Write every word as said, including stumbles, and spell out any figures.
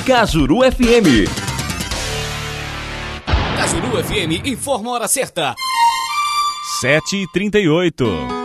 Cajuru F M. Cajuru F M informa a hora certa. sete e trinta e oito.